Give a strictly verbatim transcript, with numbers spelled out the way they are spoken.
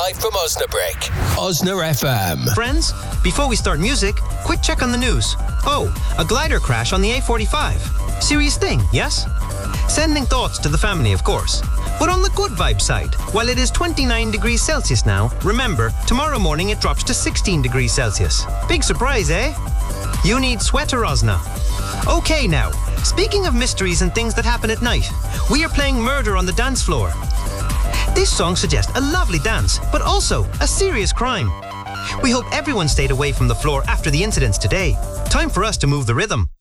live from Osnabrück. Osna F M. Friends, before we start music, quick check on the news. Oh, a glider crash on the A forty-five. Serious thing, yes? Sending thoughts to the family, of course. But on the good vibe side, while it is twenty-nine degrees Celsius now, remember, tomorrow morning it drops to sixteen degrees Celsius. Big surprise, eh? You need sweater, Osna. Okay now, speaking of mysteries and things that happen at night, we are playing Murder on the Dance Floor. This song suggests a lovely dance, but also a serious crime. We hope everyone stayed away from the floor after the incidents today. Time for us to move the rhythm.